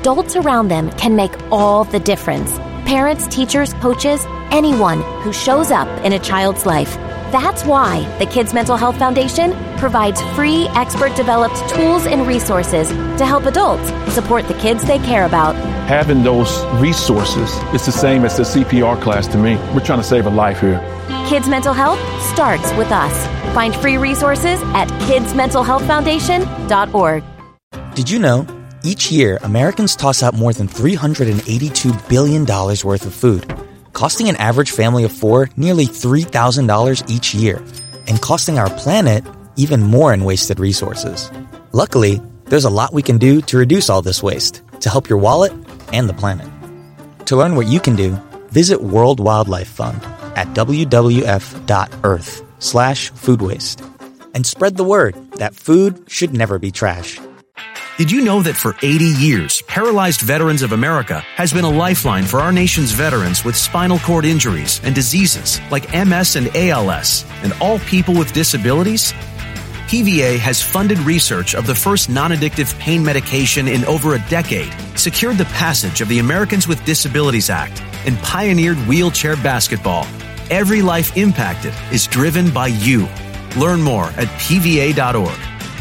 adults around them can make all the difference. Parents, teachers, coaches, anyone who shows up in a child's life. That's why the Kids Mental Health Foundation provides free, expert-developed tools and resources to help adults support the kids they care about. Having those resources is the same as the CPR class to me. We're trying to save a life here. Kids Mental Health starts with us. Find free resources at kidsmentalhealthfoundation.org. Did you know? Each year, Americans toss out more than $382 billion worth of food, costing an average family of four nearly $3,000 each year, and costing our planet even more in wasted resources. Luckily, there's a lot we can do to reduce all this waste, to help your wallet and the planet. To learn what you can do, visit World Wildlife Fund at wwf.earth/food waste. And spread the word that food should never be trash. Did you know that for 80 years, Paralyzed Veterans of America has been a lifeline for our nation's veterans with spinal cord injuries and diseases like MS and ALS, and all people with disabilities? PVA has funded research of the first non-addictive pain medication in over a decade, secured the passage of the Americans with Disabilities Act, and pioneered wheelchair basketball. Every life impacted is driven by you. Learn more at pva.org.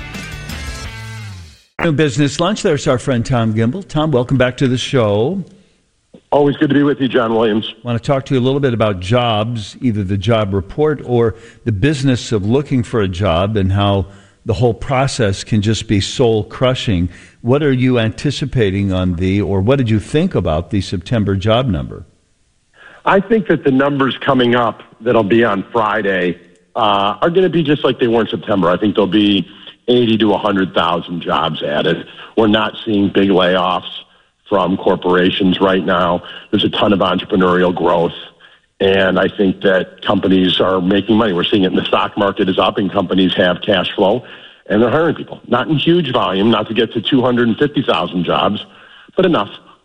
New Business Lunch. There's our friend Tom Gimbel. Tom, welcome back to the show. Always good to be with you, John Williams. I want to talk to you a little bit about jobs, either the job report or the business of looking for a job and how the whole process can just be soul-crushing. What are you anticipating on or what did you think about the September job number? I think that the numbers coming up that'll be on Friday are going to be just like they were in September. I think there'll be 80 to 100,000 jobs added. We're not seeing big layoffs from corporations right now. There's a ton of entrepreneurial growth, and I think that companies are making money. We're seeing it in the stock market is up, and companies have cash flow, and they're hiring people. Not in huge volume, not to get to 250,000 jobs, but enough.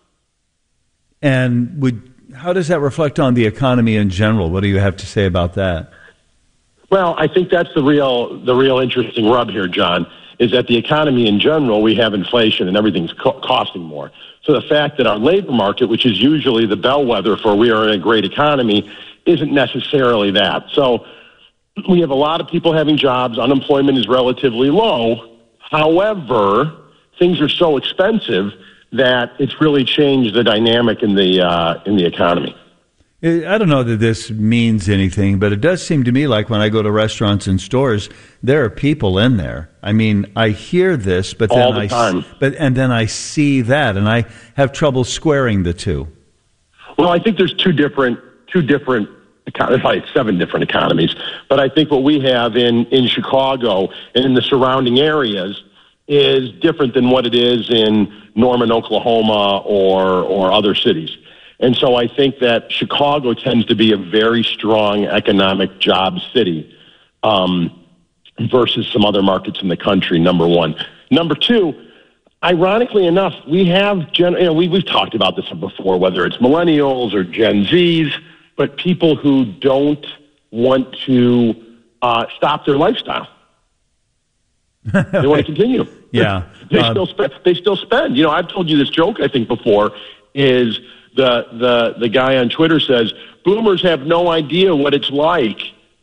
And how does that reflect on the economy in general? What do you have to say about that? Well, I think that's the real interesting rub here, John, is that the economy in general, we have inflation and everything's costing more. So the fact that our labor market, which is usually the bellwether for we are in a great economy, isn't necessarily that. So we have a lot of people having jobs. Unemployment is relatively low. However, things are so expensive that it's really changed the dynamic in the economy. I don't know that this means anything, but it does seem to me like when I go to restaurants and stores, there are people in there. I mean, I hear this, but then then I see that, and I have trouble squaring the two. Well, I think there's two different like 7 different economies, but I think what we have in Chicago and in the surrounding areas is different than what it is in Norman, Oklahoma, or other cities. And so I think that Chicago tends to be a very strong economic job city versus some other markets in the country, number one. Number two, ironically enough, we have, we've talked about this before, whether it's millennials or Gen Zs, but people who don't want to stop their lifestyle. They want to continue. Yeah. They still spend. I've told you this joke, I think, before, is the guy on Twitter says, boomers have no idea what it's like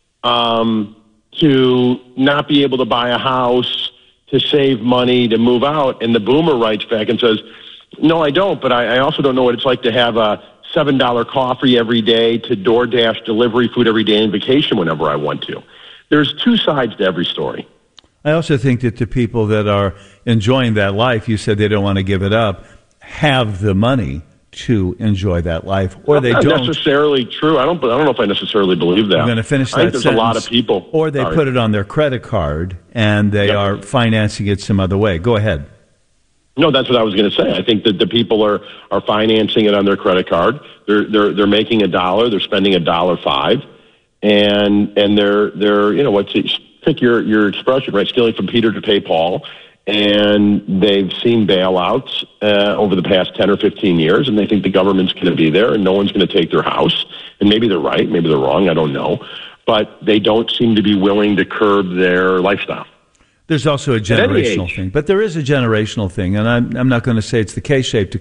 to not be able to buy a house, to save money, to move out. And the boomer writes back and says, no, I don't, but I also don't know what it's like to have a $7 coffee every day, to DoorDash delivery food every day, and vacation whenever I want to. There's two sides to every story. I also think that the people that are enjoying that life, you said they don't want to give it up, have the money to enjoy that life, or they don't. Not necessarily true. I don't know if I necessarily believe that. I'm going to finish that I think there's sentence. A lot of people. Or they put it on their credit card and they are financing it some other way. Go ahead. No, that's what I was going to say. I think that the people are financing it on their credit card. They're making $1, they're spending $1.05, and they're pick your expression, right? Stealing from Peter to pay Paul. And they've seen bailouts over the past 10 or 15 years, and they think the government's going to be there and no one's going to take their house. And maybe they're right, maybe they're wrong, I don't know. But they don't seem to be willing to curb their lifestyle. There's also a generational thing. But there is a generational thing, and I'm not going to say it's the K-shaped